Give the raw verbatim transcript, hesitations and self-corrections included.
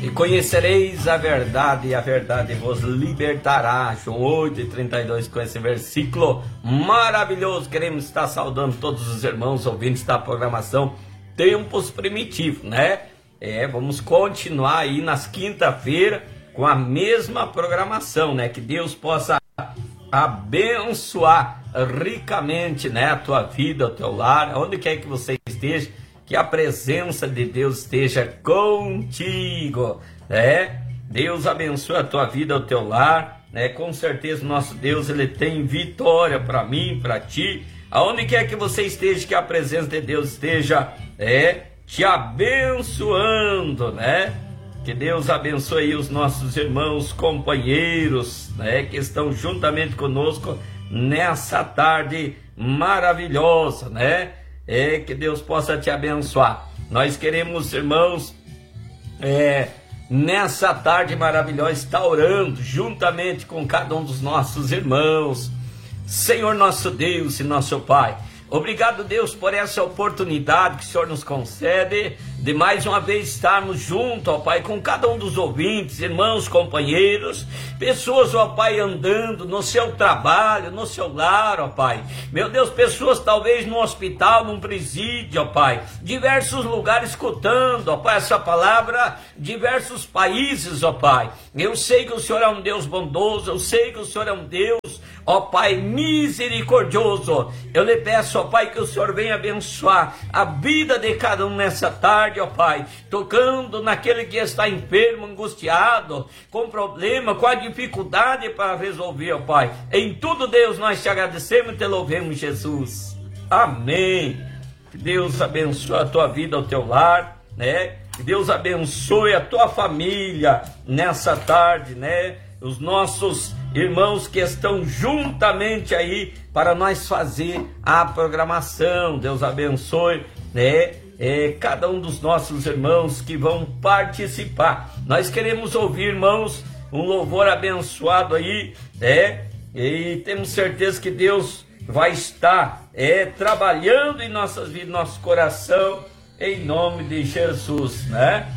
E conhecereis a verdade, e a verdade vos libertará. João oito e trinta e dois, com esse versículo maravilhoso. Queremos estar saudando todos os irmãos ouvintes da programação Tempos Primitivos, né? É, vamos continuar aí nas quinta-feira com a mesma programação, né? Que Deus possa abençoar ricamente, né, a tua vida, o teu lar, onde quer que você esteja, que a presença de Deus esteja contigo, né? Deus abençoe a tua vida, o teu lar, né? Com certeza o nosso Deus, ele tem vitória para mim, para ti, aonde quer que você esteja, que a presença de Deus esteja, é, te abençoando, né? Que Deus abençoe os nossos irmãos, companheiros, né, que estão juntamente conosco nessa tarde maravilhosa, né? É, que Deus possa te abençoar. Nós queremos, irmãos, é, nessa tarde maravilhosa, estar orando juntamente com cada um dos nossos irmãos. Senhor nosso Deus e nosso Pai, obrigado, Deus, por essa oportunidade que o Senhor nos concede de mais uma vez estarmos juntos, ó Pai, com cada um dos ouvintes, irmãos, companheiros, pessoas, ó Pai, andando no seu trabalho, no seu lar, ó Pai. Meu Deus, pessoas talvez no hospital, num presídio, ó Pai, diversos lugares escutando, ó Pai, essa palavra, diversos países, ó Pai. Eu sei que o Senhor é um Deus bondoso, eu sei que o Senhor é um Deus, ó Pai, misericordioso. Eu lhe peço, ó Pai, que o Senhor venha abençoar a vida de cada um nessa tarde, ó Pai, tocando naquele que está enfermo, angustiado, com problema, com a dificuldade para resolver, ó Pai. Em tudo, Deus, nós te agradecemos e te louvemos, Jesus. Amém. Que Deus abençoe a tua vida, o teu lar, né? Que Deus abençoe a tua família nessa tarde, né? Os nossos irmãos que estão juntamente aí para nós fazer a programação. Deus abençoe, né? É, cada um dos nossos irmãos que vão participar. Nós queremos ouvir, irmãos, um louvor abençoado aí, né? E temos certeza que Deus vai estar é, trabalhando em nossas vidas, nosso coração, em nome de Jesus, né?